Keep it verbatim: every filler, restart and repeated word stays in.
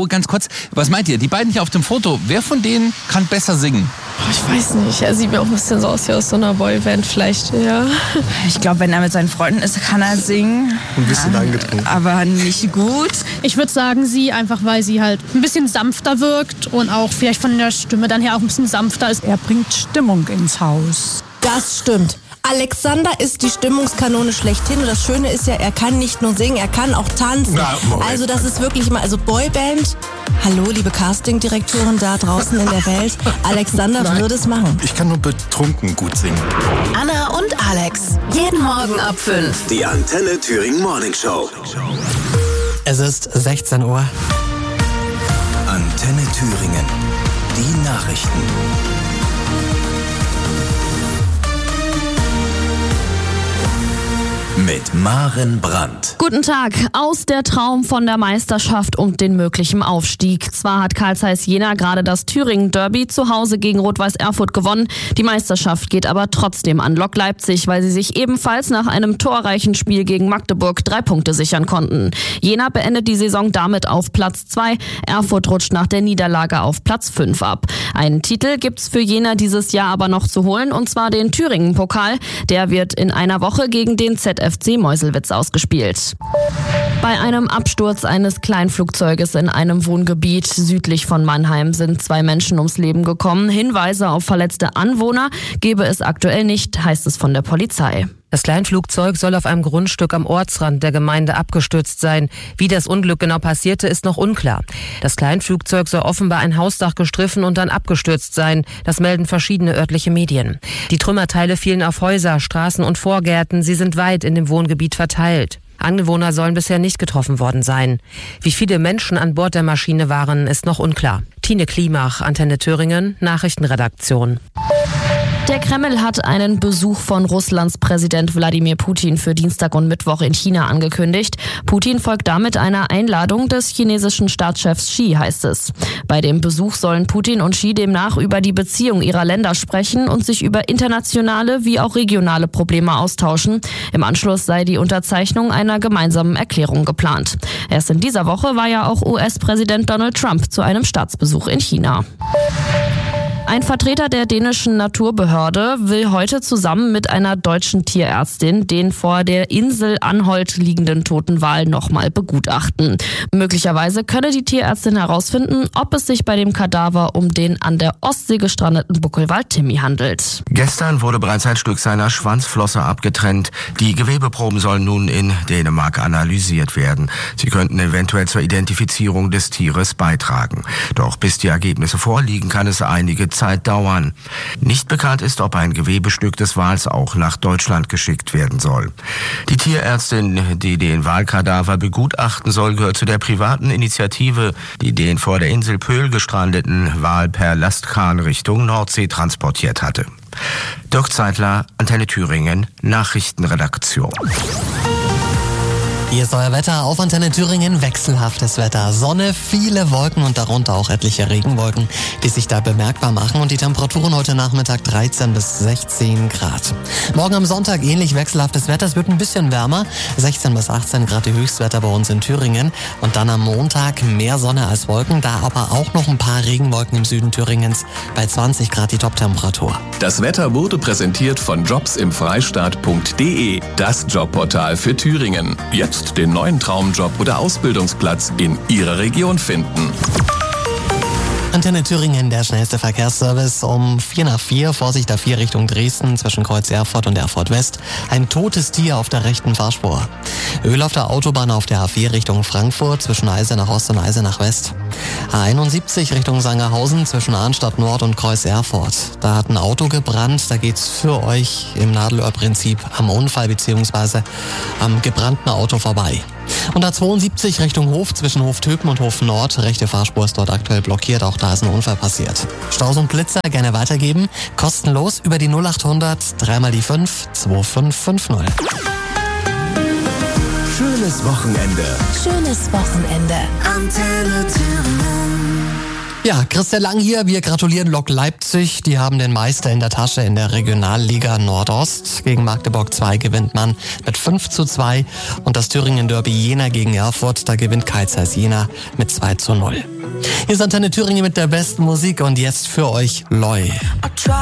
Hallo, ganz kurz. Was meint ihr? Die beiden hier auf dem Foto, wer von denen kann besser singen? Ich weiß nicht, er sieht mir auch ein bisschen so aus wie aus so einer Boyband vielleicht, ja. Ich glaube, wenn er mit seinen Freunden ist, kann er singen. Ein bisschen ja, angetrunken. Aber nicht gut. Ich würde sagen sie, einfach weil sie halt ein bisschen sanfter wirkt und auch vielleicht von der Stimme dann her auch ein bisschen sanfter ist. Er bringt Stimmung ins Haus. Das stimmt. Alexander ist die Stimmungskanone schlechthin und das Schöne ist ja, er kann nicht nur singen, er kann auch tanzen. Na, also das ist wirklich mal, also Boyband, hallo liebe Castingdirektoren da draußen in der Welt, Alexander Nein. würde es machen. Ich kann nur betrunken gut singen. Anna und Alex, jeden Morgen ab fünf. Die Antenne Thüringen Morning Show. Es ist sechzehn Uhr. Antenne Thüringen. Die Nachrichten. Mit Maren Brandt. Guten Tag. Aus der Traum von der Meisterschaft und den möglichen Aufstieg. Zwar hat Carl Zeiss Jena gerade das Thüringen-Derby zu Hause gegen Rot-Weiß Erfurt gewonnen. Die Meisterschaft geht aber trotzdem an Lok Leipzig, weil sie sich ebenfalls nach einem torreichen Spiel gegen Magdeburg drei Punkte sichern konnten. Jena beendet die Saison damit auf Platz zwei. Erfurt rutscht nach der Niederlage auf Platz fünf ab. Einen Titel gibt's für Jena dieses Jahr aber noch zu holen, und zwar den Thüringen-Pokal. Der wird in einer Woche gegen den Z F C Meuselwitz ausgespielt. Bei einem Absturz eines Kleinflugzeuges in einem Wohngebiet südlich von Mannheim sind zwei Menschen ums Leben gekommen. Hinweise auf verletzte Anwohner gebe es aktuell nicht, heißt es von der Polizei. Das Kleinflugzeug soll auf einem Grundstück am Ortsrand der Gemeinde abgestürzt sein. Wie das Unglück genau passierte, ist noch unklar. Das Kleinflugzeug soll offenbar ein Hausdach gestriffen und dann abgestürzt sein. Das melden verschiedene örtliche Medien. Die Trümmerteile fielen auf Häuser, Straßen und Vorgärten. Sie sind weit in dem Wohngebiet verteilt. Anwohner sollen bisher nicht getroffen worden sein. Wie viele Menschen an Bord der Maschine waren, ist noch unklar. Tine Klimach, Antenne Thüringen, Nachrichtenredaktion. Der Kreml hat einen Besuch von Russlands Präsident Wladimir Putin für Dienstag und Mittwoch in China angekündigt. Putin folgt damit einer Einladung des chinesischen Staatschefs Xi, heißt es. Bei dem Besuch sollen Putin und Xi demnach über die Beziehung ihrer Länder sprechen und sich über internationale wie auch regionale Probleme austauschen. Im Anschluss sei die Unterzeichnung einer gemeinsamen Erklärung geplant. Erst in dieser Woche war ja auch U S-Präsident Donald Trump zu einem Staatsbesuch in China. Ein Vertreter der dänischen Naturbehörde will heute zusammen mit einer deutschen Tierärztin den vor der Insel Anholt liegenden toten Wal nochmal begutachten. Möglicherweise könne die Tierärztin herausfinden, ob es sich bei dem Kadaver um den an der Ostsee gestrandeten Buckelwal Timmy handelt. Gestern wurde bereits ein Stück seiner Schwanzflosse abgetrennt. Die Gewebeproben sollen nun in Dänemark analysiert werden. Sie könnten eventuell zur Identifizierung des Tieres beitragen. Doch bis die Ergebnisse vorliegen, kann es einige Zeit dauern. Nicht bekannt ist, ob ein Gewebestück des Wals auch nach Deutschland geschickt werden soll. Die Tierärztin, die den Walkadaver begutachten soll, gehört zu der privaten Initiative, die den vor der Insel Pöhl gestrandeten Wal per Lastkahn Richtung Nordsee transportiert hatte. Dirk Zeitler, Antenne Thüringen, Nachrichtenredaktion. Hier ist euer Wetter auf Antenne Thüringen. Wechselhaftes Wetter. Sonne, viele Wolken und darunter auch etliche Regenwolken, die sich da bemerkbar machen. Und die Temperaturen heute Nachmittag dreizehn bis sechzehn Grad. Morgen am Sonntag ähnlich wechselhaftes Wetter. Es wird ein bisschen wärmer. sechzehn bis achtzehn Grad die Höchstwetter bei uns in Thüringen. Und dann am Montag mehr Sonne als Wolken. Da aber auch noch ein paar Regenwolken im Süden Thüringens. Bei zwanzig Grad die Toptemperatur. Das Wetter wurde präsentiert von jobs im freistaat punkt de. Das Jobportal für Thüringen. Jetzt den neuen Traumjob oder Ausbildungsplatz in Ihrer Region finden. Antenne Thüringen, der schnellste Verkehrsservice um vier nach vier. Vorsicht A vier Richtung Dresden zwischen Kreuz Erfurt und Erfurt West. Ein totes Tier auf der rechten Fahrspur. Öl auf der Autobahn auf der A vier Richtung Frankfurt zwischen Eisenach Ost und Eisenach West. A einundsiebzig Richtung Sangerhausen zwischen Arnstadt Nord und Kreuz Erfurt. Da hat ein Auto gebrannt. Da geht's für euch im Nadelöhrprinzip am Unfall bzw. am gebrannten Auto vorbei. Und A zweiundsiebzig Richtung Hof zwischen Hoftöpen und Hof Nord. Rechte Fahrspur ist dort aktuell blockiert. Auch da ist ein Unfall passiert. Staus und Blitzer gerne weitergeben. Kostenlos über die null achthundert, dreimal die fünf, zwei fünf fünf null. Schönes Wochenende. Schönes Wochenende. Antenne Thüringen. Ja, Christian Lang hier. Wir gratulieren Lok Leipzig. Die haben den Meister in der Tasche in der Regionalliga Nordost. Gegen Magdeburg zwei gewinnt man mit fünf zu zwei. Und das Thüringen Derby Jena gegen Erfurt, da gewinnt Kaisers Jena mit zwei zu null. Hier ist Antenne Thüringen mit der besten Musik und jetzt für euch Loi.